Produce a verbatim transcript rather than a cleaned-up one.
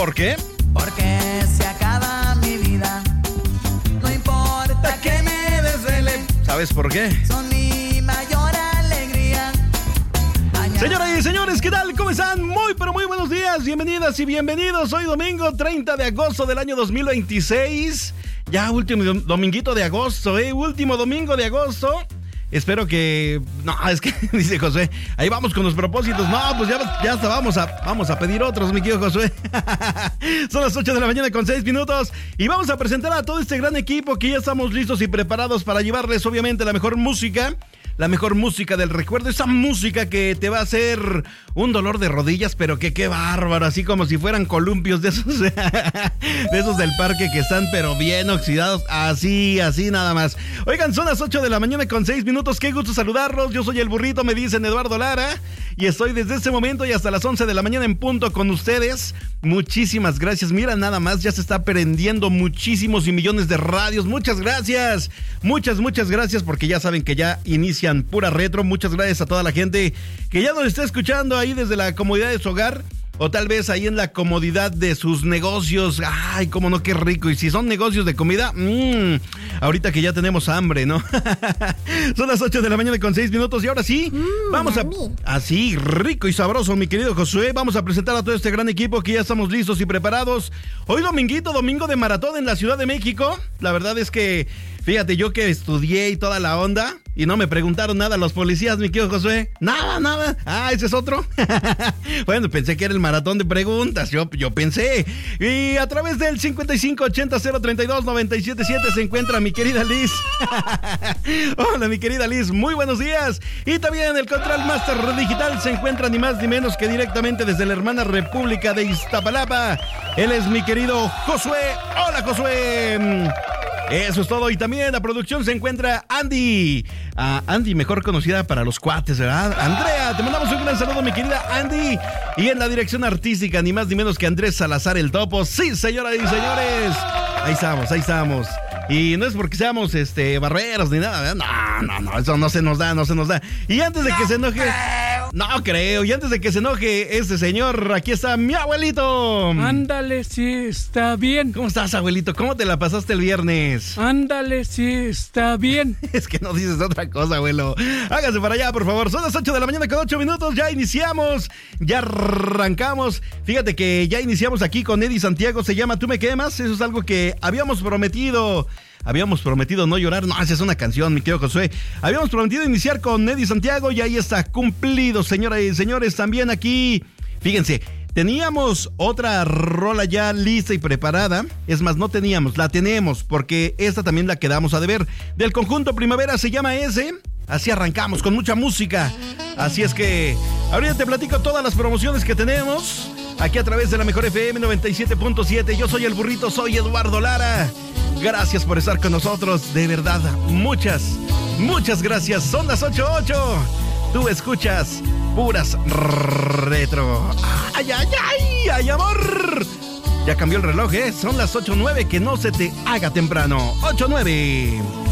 ¿Por qué? Porque se acaba mi vida. No importa que me desvele. ¿Sabes por qué? Son mi mayor alegría. Mañana... Señoras y señores, ¿qué tal? ¿Cómo están? Muy, pero muy buenos días. Bienvenidas y bienvenidos. Hoy domingo treinta de agosto del año dos mil veintiséis. Ya último dominguito de agosto, ¿eh? Último domingo de agosto. Espero que... No, es que dice Josué, ahí vamos con los propósitos. No, pues ya, ya hasta vamos a, vamos a pedir otros, mi querido Josué. Son las ocho de la mañana con seis minutos y vamos a presentar a todo este gran equipo que ya estamos listos y preparados para llevarles obviamente la mejor música. La mejor música del recuerdo, esa música que te va a hacer un dolor de rodillas, pero que qué bárbaro, así como si fueran columpios de esos, de esos del parque que están pero bien oxidados, así, así nada más. Oigan, son las ocho de la mañana con seis minutos, qué gusto saludarlos, yo soy el burrito, me dicen Eduardo Lara, y estoy desde este momento y hasta las once de la mañana en punto con ustedes. Muchísimas gracias, mira nada más, ya se está prendiendo muchísimos y millones de radios, muchas gracias, muchas, muchas gracias, porque ya saben que ya inicia Pura Retro. Muchas gracias a toda la gente que ya nos está escuchando ahí desde la comodidad de su hogar o tal vez ahí en la comodidad de sus negocios. Ay, cómo no, qué rico. Y si son negocios de comida, mmm, ahorita que ya tenemos hambre, ¿no? Son las ocho de la mañana con seis minutos y ahora sí, mm, vamos a... Así, rico y sabroso, mi querido Josué. Vamos a presentar a todo este gran equipo que ya estamos listos y preparados. Hoy dominguito, domingo de maratón en la Ciudad de México. La verdad es que, fíjate, yo que estudié y toda la onda y no me preguntaron nada los policías, mi querido Josué. Nada, nada. Ah, ¿ese es otro? Bueno, pensé que era el maratón de preguntas. Yo, yo pensé. Y a través del cincuenta y cinco ochenta cero treinta y dos noventa y siete siete se encuentra mi querida Liz. Hola, mi querida Liz. Muy buenos días. Y también en el Control Master Digital se encuentra ni más ni menos que directamente desde la hermana República de Iztapalapa. Él es mi querido Josué. Hola, Josué. Eso es todo. Y también la producción se encuentra Andy. Uh, Andy, mejor conocida para los cuates, ¿verdad? Andrea, te mandamos un gran saludo, mi querida Andy. Y en la dirección artística, ni más ni menos que Andrés Salazar el Topo. Sí, señoras y señores. Ahí estamos, ahí estamos. Y no es porque seamos este barreros ni nada, ¿verdad? No, no, no, eso no se nos da, no se nos da. Y antes de que se enoje... No creo, y antes de que se enoje este señor, aquí está mi abuelito. Ándale, sí, está bien. ¿Cómo estás, abuelito? ¿Cómo te la pasaste el viernes? Ándale, sí, está bien. Es que no dices otra cosa, abuelo. Hágase para allá, por favor. Son las ocho de la mañana con ocho minutos, ya iniciamos, ya arrancamos. Fíjate que ya iniciamos aquí con Eddie Santiago, se llama Tú me quemas. Eso es algo que habíamos prometido. Habíamos prometido no llorar. No, esa es una canción, mi querido Josué. Habíamos prometido iniciar con Eddie Santiago y ahí está cumplido, señoras y señores. También aquí, fíjense, teníamos otra rola ya lista y preparada. Es más, no teníamos, la tenemos, porque esta también la quedamos a deber. Del conjunto Primavera se llama ese. Así arrancamos, con mucha música. Así es que ahorita te platico todas las promociones que tenemos aquí a través de la Mejor F M noventa y siete punto siete. Yo soy el burrito, soy Eduardo Lara. Gracias por estar con nosotros, de verdad, muchas, muchas gracias. Son las ocho ocho. Tú escuchas puras retro. ¡Ay, ay, ay, ay, amor! Ya cambió el reloj, ¿eh? Son las ocho nueve, que no se te haga temprano. ocho nueve.